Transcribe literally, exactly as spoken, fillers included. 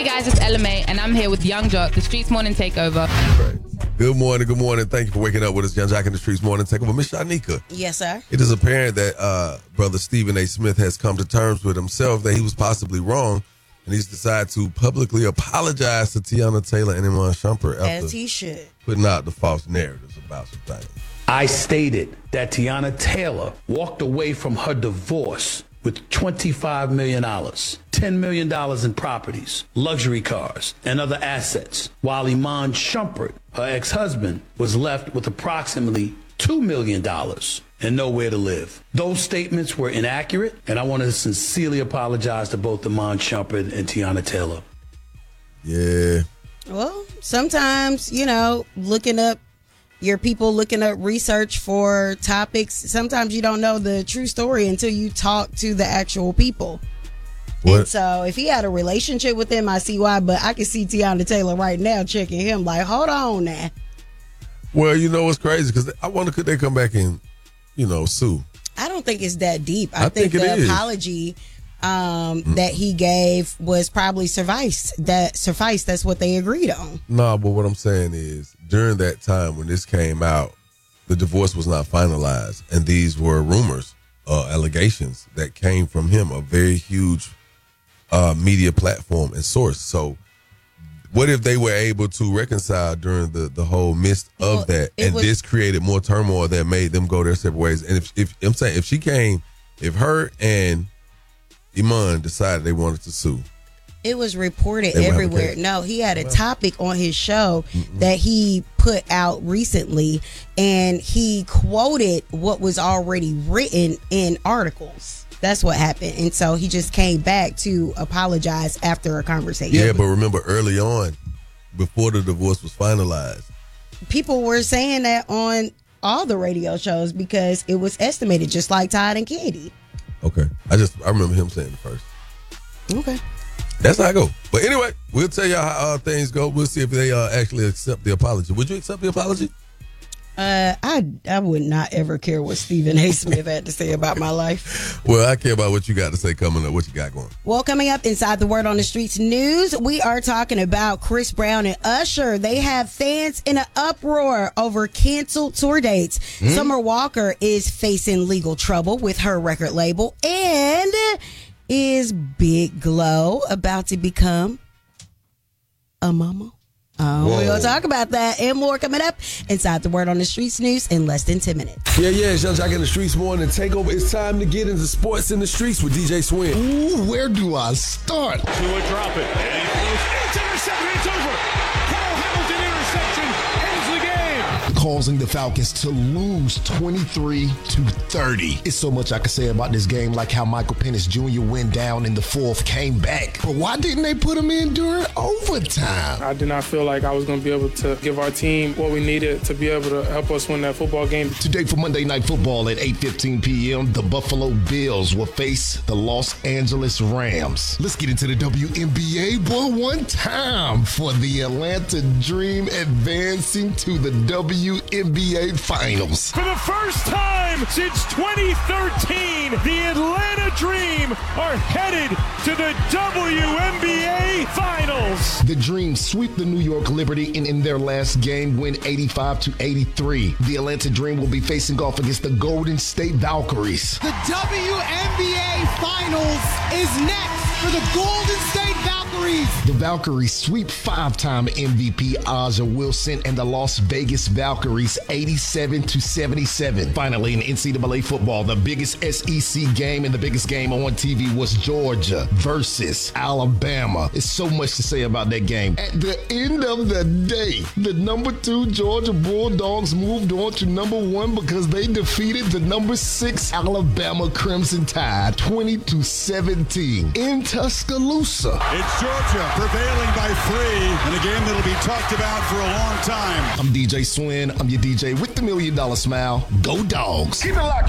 Hey guys, it's Ella May, and I'm here with Young Jock, the Streets Morning Takeover. Right. Good morning, good morning. Thank you for waking up with us, Young Jock in the Streets Morning Takeover. Miss Shanika. Yes, sir. It is apparent that uh, Brother Stephen A. Smith has come to terms with himself that he was possibly wrong, and he's decided to publicly apologize to Tiana Taylor and Iman Shumpert after As he should. putting out the false narratives about some things. I stated that Tiana Taylor walked away from her divorce with twenty-five million dollars, ten million dollars in properties, luxury cars, and other assets, while Iman Shumpert, her ex-husband, was left with approximately two million dollars and nowhere to live. Those statements were inaccurate, and I want to sincerely apologize to both Iman Shumpert and Tiana Taylor. Yeah. Well, sometimes, you know, looking up your people, looking up research for topics, sometimes you don't know the true story until you talk to the actual people. What? And so if he had a relationship with them, I see why, but I can see Tiana Taylor right now checking him like, hold on now. Well, you know what's crazy? Because I wonder could they come back and, you know, sue? I don't think it's that deep. I, I think, think it the is. apology um, mm. that he gave was probably suffice. That suffice. That's what they agreed on. No, but what I'm saying is during that time when this came out, the divorce was not finalized, and these were rumors, uh, allegations that came from him, a very huge uh, media platform and source. So what if they were able to reconcile during the, the whole midst of well, that, and was, this created more turmoil that made them go their separate ways? And if, if I'm saying if she came, if her and Iman decided they wanted to sue, it was reported everywhere. No, he had a topic on his show mm-hmm. that he put out recently, and he quoted what was already written in articles. That's what happened. And so he just came back to apologize after a conversation. Yeah, but remember early on, before the divorce was finalized, people were saying that on all the radio shows because it was estimated, just like Todd and Candy. Okay. I just, I remember him saying it first. Okay. That's how I go. But anyway, we'll tell you how uh, things go. We'll see if they uh, actually accept the apology. Would you accept the apology? Uh, I I would not ever care what Stephen A. Smith had to say about my life. Well, I care about what you got to say coming up. What you got going? Well, coming up inside the Word on the Streets news, we are talking about Chris Brown and Usher. They have fans in an uproar over canceled tour dates. Mm-hmm. Summer Walker is facing legal trouble with her record label. And is Big Glow about to become a mama? Oh, we're going to talk about that and more coming up inside the Word on the Streets news in less than ten minutes. Yeah, yeah, it's Young Jock in the Streets Morning Takeover. It's time to get into sports in the streets with D J Swin. Ooh, where do I start? Tua drop it. And he throws. It's intercepted. It's over. Carl Hamilton interception ends the game. Causing the Falcons to lose twenty-three to thirty. It's so much I could say about this game, like how Michael Penix Junior went down in the fourth, came back. But why didn't they put him in during overtime? I did not feel like I was going to be able to give our team what we needed to be able to help us win that football game. Today for Monday Night Football at eight fifteen p.m., the Buffalo Bills will face the Los Angeles Rams. Let's get into the W N B A, boy, one time for the Atlanta Dream advancing to the W N B A Finals. For the first time since twenty thirteen, the Atlanta Dream are headed to the W N B A Finals. The Dream sweep the New York Liberty and in their last game win eighty-five to eighty-three. The Atlanta Dream will be facing off against the Golden State Valkyries. The W N B A Finals is next for the Golden State Valkyries. The Valkyries sweep five-time M V P Aja Wilson and the Las Vegas Valkyries eighty-seven to seventy-seven. Finally, in N C double A football, the biggest S E C game and the biggest game on T V was Georgia versus Alabama. There's so much to say about that game. At the end of the day, the number two Georgia Bulldogs moved on to number one because they defeated the number six Alabama Crimson Tide twenty to seventeen in Tuscaloosa. It's Georgia prevailing by three in a game that'll be talked about for a long time. I'm D J Swin. I'm your D J with the million dollar smile. Go Dogs. Keep it locked.